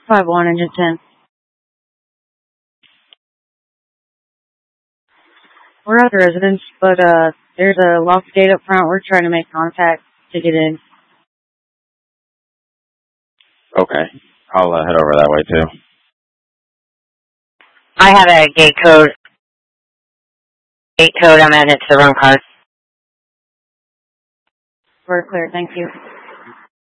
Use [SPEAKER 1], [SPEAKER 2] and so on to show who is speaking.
[SPEAKER 1] 5-1, engine 10. We're at the residence, but there's a locked gate up front. We're trying to make contact to get in.
[SPEAKER 2] Okay. I'll head over that way, too.
[SPEAKER 3] I have a gate code. I'm adding it to the wrong car.
[SPEAKER 1] We're clear, thank you.